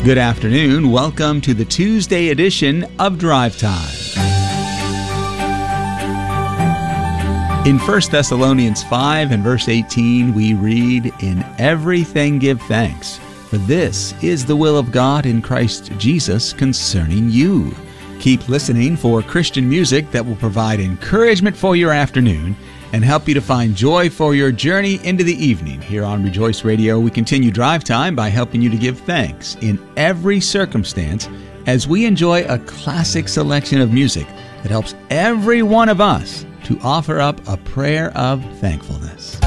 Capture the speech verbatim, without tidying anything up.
Good afternoon. Welcome to the Tuesday edition of Drive Time. In First Thessalonians five and verse eighteen, we read, "In everything give thanks, for this is the will of God in Christ Jesus concerning you." Keep listening for Christian music that will provide encouragement for your afternoon and help you to find joy for your journey into the evening. Here on Rejoice Radio, we continue Drive Time by helping you to give thanks in every circumstance as we enjoy a classic selection of music that helps every one of us to offer up a prayer of thankfulness.